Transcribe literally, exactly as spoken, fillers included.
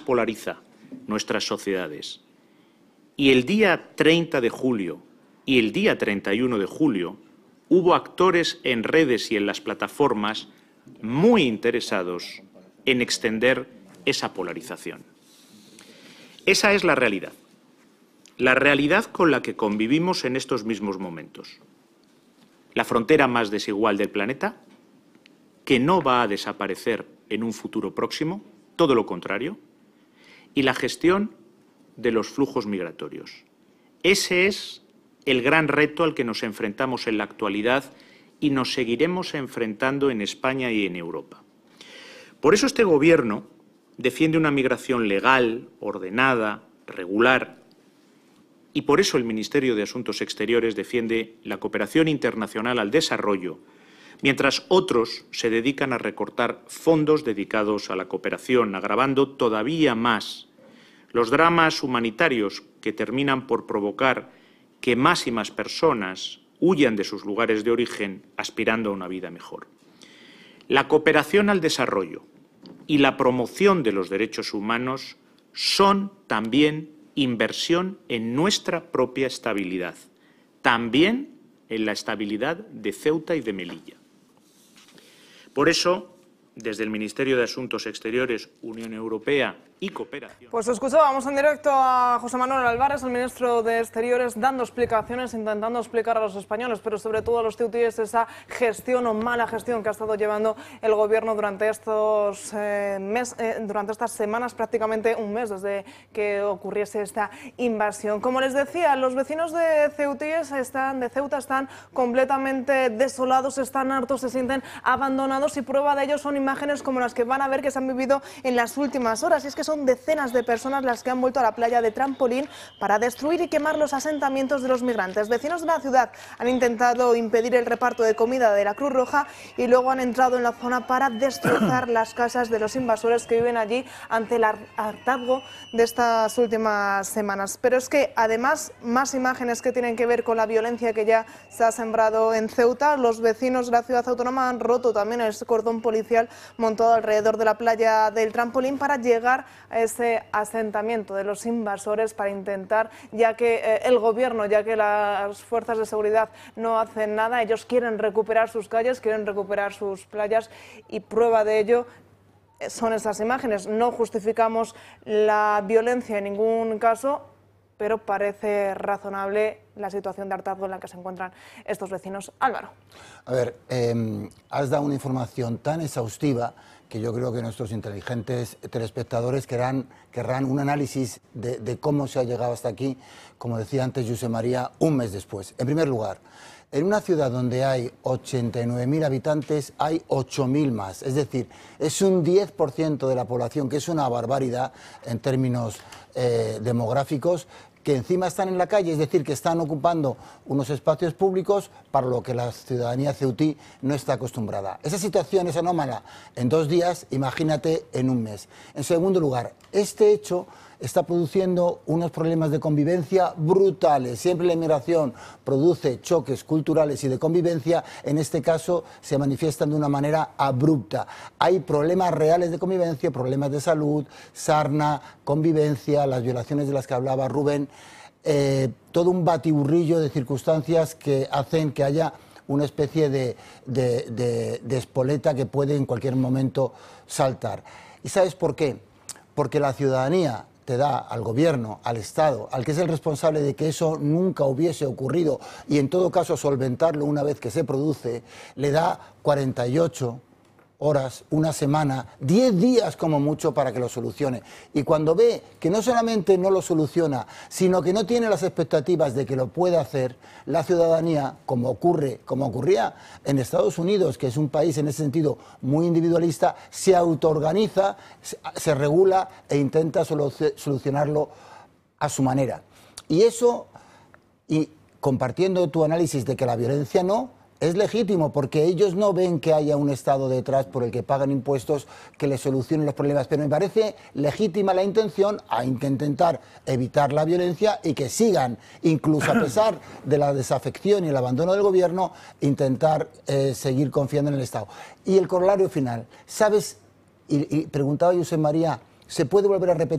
polariza nuestras sociedades. Y el día treinta de julio y el día treinta y uno de julio hubo actores en redes y en las plataformas muy interesados en extender esa polarización. Esa es la realidad, la realidad con la que convivimos en estos mismos momentos. La frontera más desigual del planeta, que no va a desaparecer en un futuro próximo, todo lo contrario, y la gestión de los flujos migratorios. Ese es el gran reto al que nos enfrentamos en la actualidad y nos seguiremos enfrentando en España y en Europa. Por eso este Gobierno defiende una migración legal, ordenada, regular, y por eso el Ministerio de Asuntos Exteriores defiende la cooperación internacional al desarrollo, mientras otros se dedican a recortar fondos dedicados a la cooperación, agravando todavía más los dramas humanitarios que terminan por provocar que más y más personas huyan de sus lugares de origen aspirando a una vida mejor. La cooperación al desarrollo y la promoción de los derechos humanos son también inversión en nuestra propia estabilidad, también en la estabilidad de Ceuta y de Melilla. Por eso, desde el Ministerio de Asuntos Exteriores, Unión Europea y Cooperación. Pues escuchábamos en directo a José Manuel Álvarez, el ministro de Exteriores, dando explicaciones, intentando explicar a los españoles, pero sobre todo a los ceutíes, esa gestión o mala gestión que ha estado llevando el Gobierno durante estos eh, mes, eh, durante estas semanas, prácticamente un mes desde que ocurriese esta invasión. Como les decía, los vecinos de ceutíes están, de Ceuta están completamente desolados, están hartos, se sienten abandonados y prueba de ello son imágenes como las que van a ver que se han vivido en las últimas horas. Y es que son decenas de personas las que han vuelto a la playa de Trampolín para destruir y quemar los asentamientos de los migrantes. Vecinos de la ciudad han intentado impedir el reparto de comida de la Cruz Roja y luego han entrado en la zona para destrozar las casas de los invasores que viven allí ante el hartazgo de estas últimas semanas. Pero es que además, más imágenes que tienen que ver con la violencia que ya se ha sembrado en Ceuta. Los vecinos de la ciudad autónoma han roto también ese cordón policial montado alrededor de la playa del Trampolín para llegar a ese asentamiento de los invasores, para intentar, ya que eh, el Gobierno, ya que las fuerzas de seguridad no hacen nada, ellos quieren recuperar sus calles, quieren recuperar sus playas y prueba de ello son esas imágenes. No justificamos la violencia en ningún caso, pero parece razonable la situación de hartazgo en la que se encuentran estos vecinos. Álvaro. A ver, eh, has dado una información tan exhaustiva que yo creo que nuestros inteligentes telespectadores querrán, querrán un análisis de, de cómo se ha llegado hasta aquí, como decía antes José María, un mes después. En primer lugar, en una ciudad donde hay ochenta y nueve mil habitantes, hay ocho mil más. Es decir, es un diez por ciento de la población, que es una barbaridad en términos eh, demográficos, que encima están en la calle, es decir, que están ocupando unos espacios públicos para lo que la ciudadanía ceutí no está acostumbrada. Esa situación es anómala en dos días, imagínate en un mes. En segundo lugar, este hecho está produciendo unos problemas de convivencia brutales. Siempre la inmigración produce choques culturales y de convivencia, en este caso se manifiestan de una manera abrupta. Hay problemas reales de convivencia, problemas de salud, sarna, convivencia, las violaciones de las que hablaba Rubén, eh, todo un batiburrillo de circunstancias que hacen que haya una especie de, de, de, de espoleta que puede en cualquier momento saltar. ¿Y sabes por qué? Porque la ciudadanía te da al Gobierno, al Estado, al que es el responsable de que eso nunca hubiese ocurrido y en todo caso solventarlo una vez que se produce, le da cuarenta y ocho horas, una semana, diez días como mucho para que lo solucione. Y cuando ve que no solamente no lo soluciona, sino que no tiene las expectativas de que lo pueda hacer, la ciudadanía, como ocurre, como ocurría en Estados Unidos, que es un país en ese sentido muy individualista, se autoorganiza, se regula e intenta solucionarlo a su manera. Y eso, y compartiendo tu análisis de que la violencia no, es legítimo, porque ellos no ven que haya un Estado detrás por el que pagan impuestos que les solucione los problemas, pero me parece legítima la intención a intentar evitar la violencia y que sigan, incluso a pesar de la desafección y el abandono del Gobierno, intentar eh, seguir confiando en el Estado. Y el corolario final, ¿sabes? Y, y preguntaba José María, ¿se puede volver a repetir